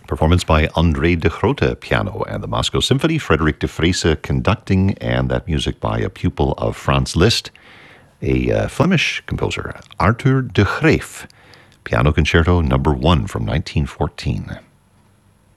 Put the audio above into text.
Performance by André de Grote, piano, and the Moscow Symphony, Frederic de Vreese conducting, and that music by a pupil of Franz Liszt, a Flemish composer, Arthur de Graef, Piano Concerto No. 1 from 1914.